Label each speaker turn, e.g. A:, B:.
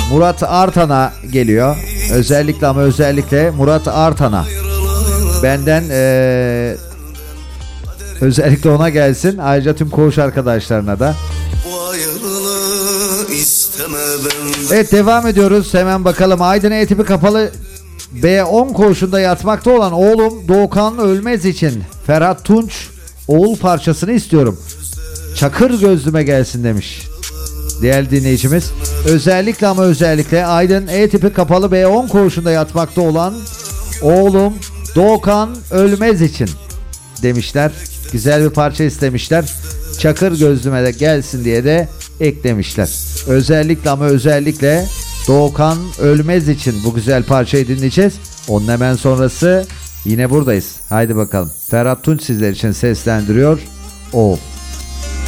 A: Murat Artan'a geliyor. Özellikle ama özellikle Murat Artan'a. Benden özellikle ona gelsin. Ayrıca tüm koğuş arkadaşlarına da. Evet, devam ediyoruz. Hemen bakalım. Aydın E tipi kapalı B10 koğuşunda yatmakta olan oğlum Doğukan Ölmez için Ferhat Tunç oğul parçasını istiyorum. Çakır gözlüme gelsin demiş değerli dinleyicimiz. Özellikle ama özellikle Aydın E tipi kapalı B10 koğuşunda yatmakta olan oğlum Doğukan Ölmez için demişler. Güzel bir parça istemişler. Çakır gözlüme de gelsin diye de eklemişler. Özellikle ama özellikle Doğukan Ölmez için bu güzel parçayı dinleyeceğiz. Onun hemen sonrası yine buradayız. Haydi bakalım. Ferhat Tunç sizler için seslendiriyor. O.